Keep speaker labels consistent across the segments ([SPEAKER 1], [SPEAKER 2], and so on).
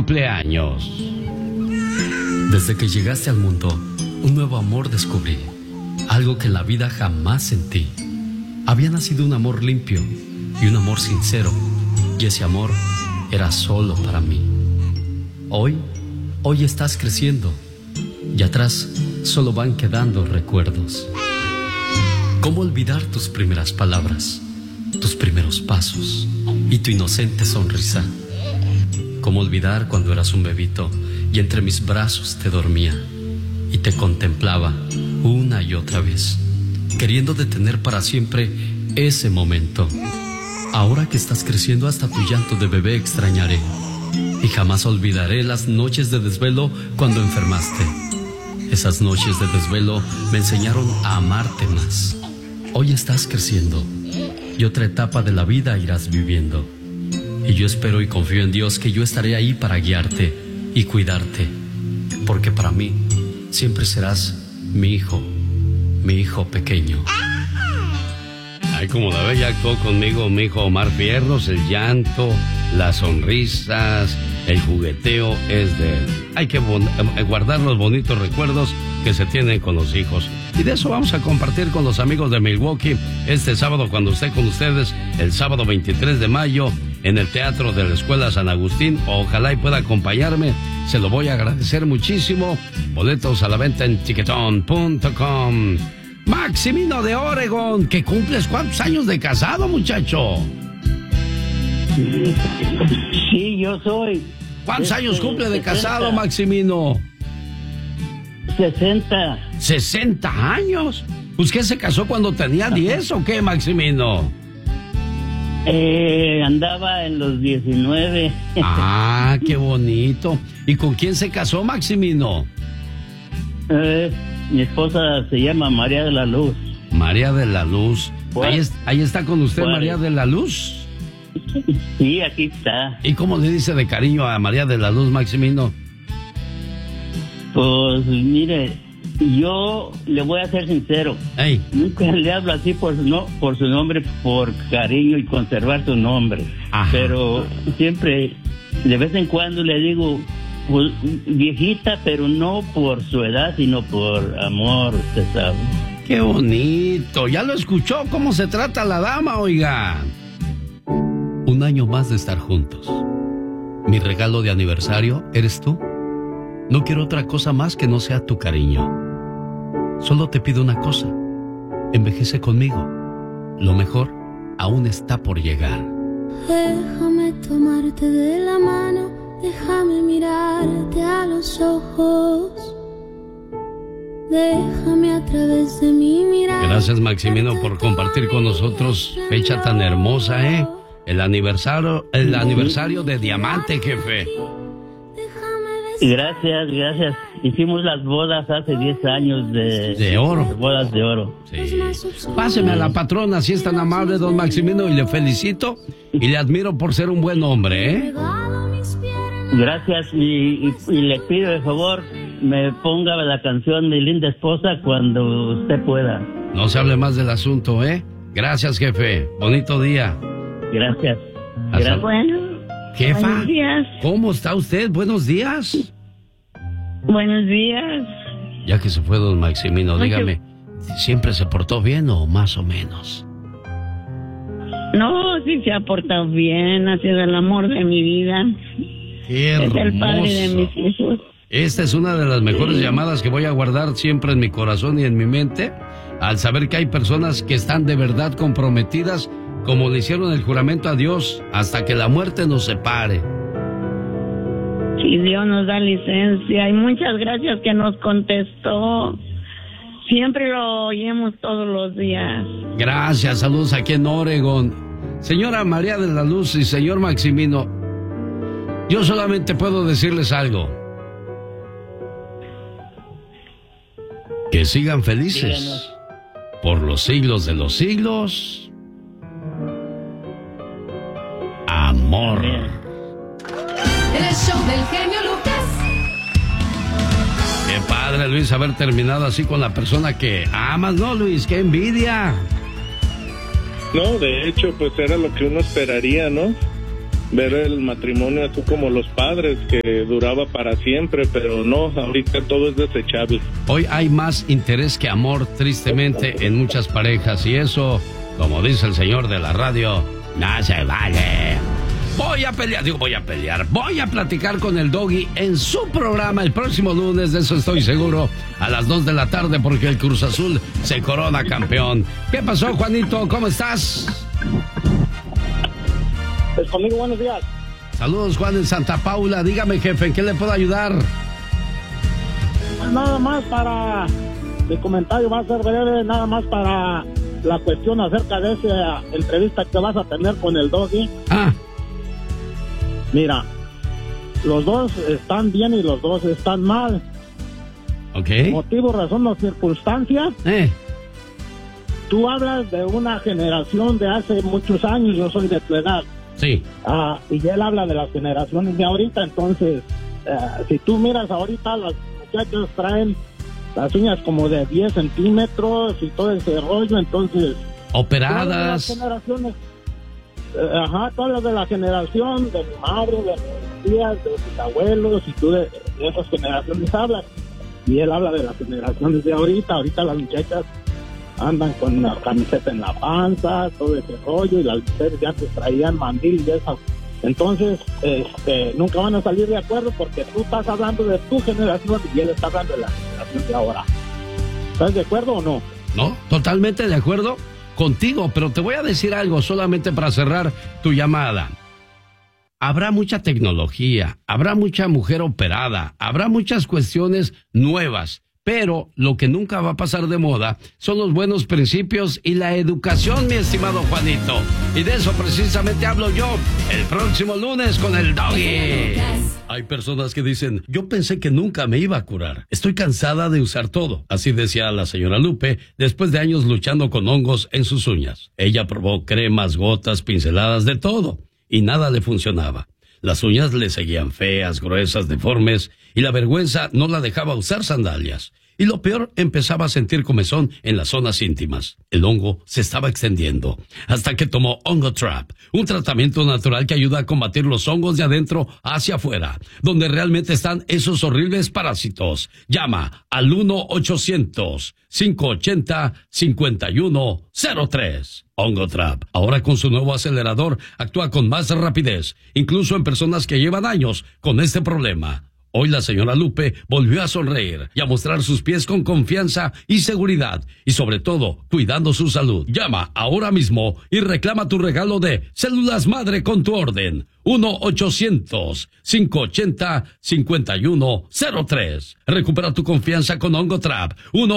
[SPEAKER 1] cumpleaños.
[SPEAKER 2] Desde que llegaste al mundo, un nuevo amor descubrí, algo que en la vida jamás sentí. Había nacido un amor limpio y un amor sincero, y ese amor era solo para mí. Hoy estás creciendo, y atrás solo van quedando recuerdos. ¿Cómo olvidar tus primeras palabras, tus primeros pasos y tu inocente sonrisa? ¿Cómo olvidar cuando eras un bebito y entre mis brazos te dormía y te contemplaba una y otra vez, queriendo detener para siempre ese momento? Ahora que estás creciendo, hasta tu llanto de bebé extrañaré, y jamás olvidaré las noches de desvelo cuando enfermaste. Esas noches de desvelo me enseñaron a amarte más. Hoy estás creciendo y otra etapa de la vida irás viviendo. Y yo espero y confío en Dios que yo estaré ahí para guiarte y cuidarte, porque para mí siempre serás mi hijo pequeño.
[SPEAKER 1] Ay, como la ve, ya actuó conmigo mi hijo Omar Fierros. El llanto, las sonrisas, el jugueteo es de él. Hay que guardar los bonitos recuerdos que se tienen con los hijos. Y de eso vamos a compartir con los amigos de Milwaukee este sábado, cuando esté con ustedes, el sábado 23 de mayo, en el Teatro de la Escuela San Agustín. Ojalá y pueda acompañarme, se lo voy a agradecer muchísimo. Boletos a la venta en tiquetón.com. Maximino de Oregon, que cumples ¿cuántos años de casado, muchacho?
[SPEAKER 3] Sí, yo soy.
[SPEAKER 1] ¿Cuántos años cumple de casado, Maximino?
[SPEAKER 3] 60.
[SPEAKER 1] 60 años. ¿Pues qué, se casó cuando tenía 10 o qué, Maximino?
[SPEAKER 3] Andaba en los 19.
[SPEAKER 1] Ah, qué bonito. ¿Y con quién se casó, Maximino?
[SPEAKER 3] Mi esposa se llama María de la Luz.
[SPEAKER 1] María de la Luz. Ahí está con usted, María de la Luz.
[SPEAKER 3] Sí, aquí está.
[SPEAKER 1] ¿Y cómo le dice de cariño a María de la Luz, Maximino?
[SPEAKER 3] Pues mire, yo le voy a ser sincero.
[SPEAKER 1] Ey.
[SPEAKER 3] Nunca le hablo así por su nombre, por cariño y conservar su nombre.
[SPEAKER 1] Ajá.
[SPEAKER 3] Pero siempre, de vez en cuando le digo, pues, viejita, pero no por su edad, sino por amor, usted sabe.
[SPEAKER 1] ¡Qué bonito! ¿Ya lo escuchó cómo se trata la dama, oiga?
[SPEAKER 2] Un año más de estar juntos. Mi regalo de aniversario eres tú. No quiero otra cosa más que no sea tu cariño. Solo te pido una cosa. Envejece conmigo. Lo mejor aún está por llegar.
[SPEAKER 4] Déjame tomarte de la mano, déjame mirarte a los ojos. Déjame a través de mi mirada.
[SPEAKER 1] Gracias, Maximino, por compartir con nosotros fecha tan hermosa, ¿eh? El aniversario de Diamante, jefe.
[SPEAKER 3] Gracias. Hicimos las bodas hace 10 años
[SPEAKER 1] de oro.
[SPEAKER 3] De bodas de oro.
[SPEAKER 1] Sí. Páseme a la patrona, si es tan amable, don Maximino, y le felicito y le admiro por ser un buen hombre, ¿eh?
[SPEAKER 3] Gracias, y le pido de favor, me ponga la canción Mi linda esposa cuando usted pueda.
[SPEAKER 1] No se hable más del asunto, ¿eh? Gracias, jefe. Bonito día.
[SPEAKER 3] Gracias.
[SPEAKER 5] Bueno,
[SPEAKER 1] jefa,
[SPEAKER 5] buenos días.
[SPEAKER 1] ¿Cómo está usted? Buenos días.
[SPEAKER 5] Buenos días.
[SPEAKER 1] Ya que se fue don Maximino, dígame, ¿siempre se portó bien o más o menos?
[SPEAKER 5] No, sí se ha portado bien, ha sido el amor de mi vida.
[SPEAKER 1] Qué hermoso.
[SPEAKER 5] Es el padre de mis hijos.
[SPEAKER 1] Esta es una de las mejores llamadas que voy a guardar siempre en mi corazón y en mi mente, al saber que hay personas que están de verdad comprometidas, como le hicieron el juramento a Dios, hasta que la muerte nos separe.
[SPEAKER 5] Si Dios nos da licencia, y muchas gracias que nos contestó. Siempre lo oímos todos los días.
[SPEAKER 1] Gracias, saludos aquí en Oregon. Señora María de la Luz y señor Maximino, yo solamente puedo decirles algo. Que sigan felices.
[SPEAKER 3] Díganos.
[SPEAKER 1] Por los siglos de los siglos. Amor.
[SPEAKER 6] El show del genio Lucas.
[SPEAKER 1] Qué padre, Luis, haber terminado así con la persona que amas, ¿no, Luis? ¡Qué envidia!
[SPEAKER 7] No, de hecho, pues era lo que uno esperaría, ¿no? ver el matrimonio así como los padres, que duraba para siempre, pero no, ahorita todo es desechable.
[SPEAKER 1] Hoy hay más interés que amor, tristemente, en muchas parejas, y eso, como dice el señor de la radio, no se vale. Voy a platicar con el Doggy en su programa el próximo lunes, de eso estoy seguro, a las 2 de la tarde, porque el Cruz Azul se corona campeón. ¿Qué pasó, Juanito? ¿Cómo estás?
[SPEAKER 8] Pues conmigo, buenos días.
[SPEAKER 1] Saludos, Juan, en Santa Paula. Dígame, jefe, ¿en qué le puedo ayudar?
[SPEAKER 8] Nada más para... Mi comentario va a ser breve, nada más para la cuestión acerca de esa entrevista que vas a tener con el Doggy. Mira, los dos están bien y los dos están mal.
[SPEAKER 1] Ok.
[SPEAKER 8] Motivo, razón o circunstancia. Tú hablas de una generación de hace muchos años, yo soy de tu edad.
[SPEAKER 1] Sí.
[SPEAKER 8] Y él habla de las generaciones de ahorita, entonces, si tú miras ahorita, las muchachas traen las uñas como de 10 centímetros y todo ese rollo, entonces...
[SPEAKER 1] Operadas.
[SPEAKER 8] Todas las generaciones, todas de la generación de mi madre, de mis tías, de mis abuelos, y tú de esas generaciones hablas. Y él habla de las generaciones de ahorita las muchachas andan con una camiseta en la panza, todo ese rollo, y las mujeres ya te traían mandil y eso. Entonces, nunca van a salir de acuerdo, porque tú estás hablando de tu generación y él está hablando de la generación de ahora. ¿Estás de acuerdo o no?
[SPEAKER 1] No, totalmente de acuerdo contigo, pero te voy a decir algo solamente para cerrar tu llamada. Habrá mucha tecnología, habrá mucha mujer operada, habrá muchas cuestiones nuevas, pero lo que nunca va a pasar de moda son los buenos principios y la educación, mi estimado Juanito. Y de eso precisamente hablo yo el próximo lunes con el Doggy. Hay personas que dicen, yo pensé que nunca me iba a curar. Estoy cansada de usar todo. Así decía la señora Lupe después de años luchando con hongos en sus uñas. Ella probó cremas, gotas, pinceladas, de todo, y nada le funcionaba. Las uñas le seguían feas, gruesas, deformes, y la vergüenza no la dejaba usar sandalias. Y lo peor, empezaba a sentir comezón en las zonas íntimas. El hongo se estaba extendiendo, hasta que tomó Ongotrap, un tratamiento natural que ayuda a combatir los hongos de adentro hacia afuera, donde realmente están esos horribles parásitos. Llama al 1-800-580-5103. Ongotrap, ahora con su nuevo acelerador, actúa con más rapidez, incluso en personas que llevan años con este problema. Hoy la señora Lupe volvió a sonreír y a mostrar sus pies con confianza y seguridad, y sobre todo, cuidando su salud. Llama ahora mismo y reclama tu regalo de células madre con tu orden. 1-800-580-5103. Recupera tu confianza con Ongotrap.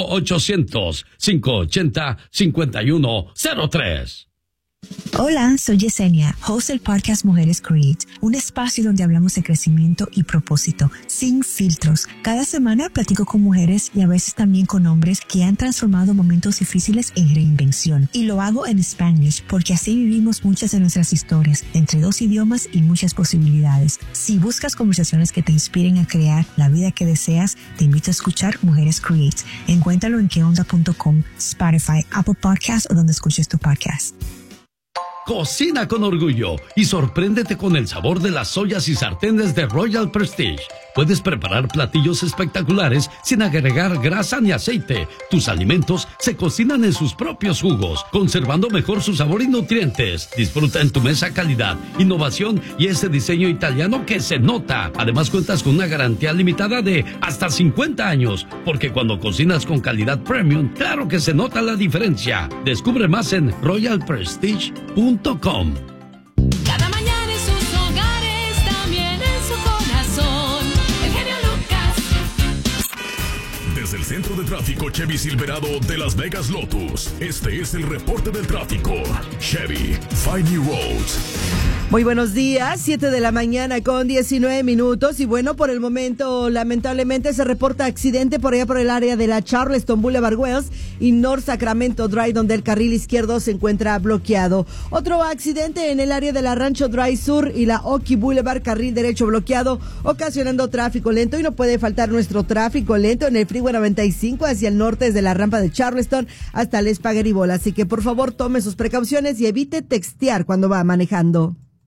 [SPEAKER 1] 1-800-580-5103.
[SPEAKER 9] Hola, soy Yesenia, host del podcast Mujeres Create, un espacio donde hablamos de crecimiento y propósito, sin filtros. Cada semana platico con mujeres y a veces también con hombres que han transformado momentos difíciles en reinvención. Y lo hago en Spanglish, porque así vivimos muchas de nuestras historias, entre 2 idiomas y muchas posibilidades. Si buscas conversaciones que te inspiren a crear la vida que deseas, te invito a escuchar Mujeres Create. Encuéntralo en queonda.com, Spotify, Apple Podcasts o donde escuches tu podcast.
[SPEAKER 1] Cocina con orgullo y sorpréndete con el sabor de las ollas y sartenes de Royal Prestige. Puedes preparar platillos espectaculares sin agregar grasa ni aceite. Tus alimentos se cocinan en sus propios jugos, conservando mejor su sabor y nutrientes. Disfruta en tu mesa calidad, innovación y ese diseño italiano que se nota. Además, cuentas con una garantía limitada de hasta 50 años, porque cuando cocinas con calidad premium, claro que se nota la diferencia. Descubre más en royalprestige.com.
[SPEAKER 6] Cada mañana en sus hogares, también en su corazón. El genio Lucas.
[SPEAKER 10] Desde el centro de tráfico Chevy Silverado de Las Vegas Lotus, este es el reporte del tráfico. Chevy, Find New Roads.
[SPEAKER 11] Muy buenos días, 7 de la mañana con 19 minutos. Y bueno, por el momento, lamentablemente, se reporta accidente por allá por el área de la Charleston Boulevard Wells y North Sacramento Drive, donde el carril izquierdo se encuentra bloqueado. Otro accidente en el área de la Rancho Drive Sur y la Oki Boulevard, carril derecho bloqueado, ocasionando tráfico lento. Y no puede faltar nuestro tráfico lento en el Freeway 95 hacia el norte, desde la rampa de Charleston hasta el Spaghetti Bowl. Así que por favor tome sus precauciones y evite textear cuando va manejando.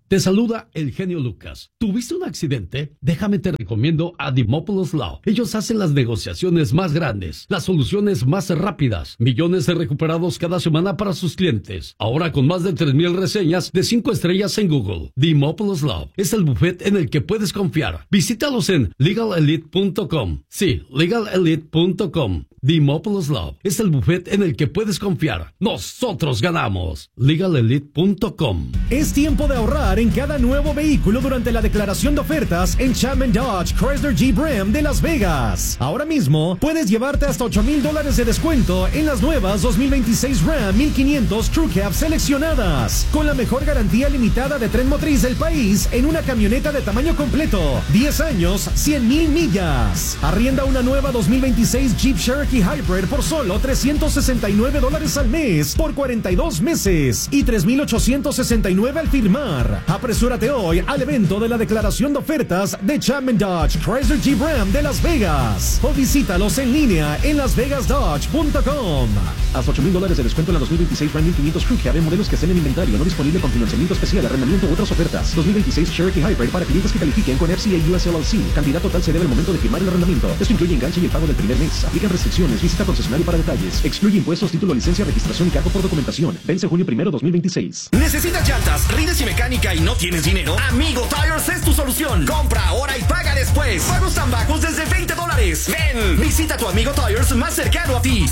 [SPEAKER 2] Te saluda el genio Lucas. ¿Tuviste un accidente? Déjame te recomiendo a Dimopoulos Law. Ellos hacen las negociaciones más grandes, las soluciones más rápidas, millones de recuperados cada semana para sus clientes. Ahora con más de 3,000 reseñas de 5 estrellas en Google. Dimopoulos Law es el bufete en el que puedes confiar. Visítalos en legalelite.com. Sí, legalelite.com. Dimopoulos Law es el bufete en el que puedes confiar. Nosotros ganamos. legalelite.com.
[SPEAKER 12] Es tiempo de ahorrar en cada nuevo vehículo durante la declaración de ofertas en Chapman Dodge Chrysler Jeep Ram de Las Vegas. Ahora mismo puedes llevarte hasta $8,000 de descuento en las nuevas 2026 Ram 1500 Crew Cab seleccionadas, con la mejor garantía limitada de tren motriz del país en una camioneta de tamaño completo. 10 años, 100,000 millas. Arrienda una nueva 2026 Jeep Cherokee Hybrid por solo $369 al mes por 42 meses y $3,869 al firmar. Apresúrate hoy al evento de la declaración de ofertas de Chapman Dodge Chrysler Jeep Ram de Las Vegas o visítalos en línea en lasvegasdodge.com.
[SPEAKER 13] Hasta $8,000 de descuento en la 2026 Ram 1500 Crew Cab en modelos que estén en inventario, no disponible con financiamiento especial, arrendamiento u otras ofertas. 2026 Cherokee Hybrid para clientes que califiquen con FCA US LLC. Cantidad total se debe al momento de firmar el arrendamiento. Esto incluye enganche y el pago del primer mes. Aplican restricciones. Visita concesionario para detalles. Excluye impuestos, título, licencia, registración y cargo por documentación. Vence junio 1, 2026.
[SPEAKER 14] ¿Necesitas llantas, rines y mecánica y no tienes dinero? Amigo Tires es tu solución. Compra ahora y paga después. Pagos tan bajos desde $20. Ven, visita a tu Amigo Tires más cercano a ti.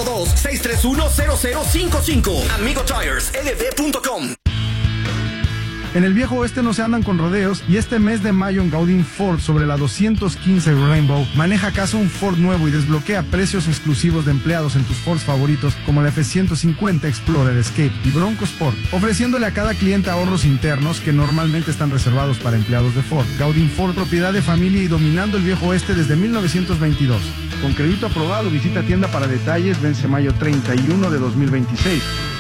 [SPEAKER 14] 702-631-0055. AmigoTiresLV.com.
[SPEAKER 15] En el Viejo Oeste no se andan con rodeos y este mes de mayo en Gaudin Ford sobre la 215 Rainbow maneja a casa un Ford nuevo y desbloquea precios exclusivos de empleados en tus Fords favoritos como la F-150 Explorer, Escape y Bronco Sport, ofreciéndole a cada cliente ahorros internos que normalmente están reservados para empleados de Ford. Gaudin Ford, propiedad de familia y dominando el Viejo Oeste desde 1922. Con crédito aprobado, visita tienda para detalles, vence mayo 31 de 2026.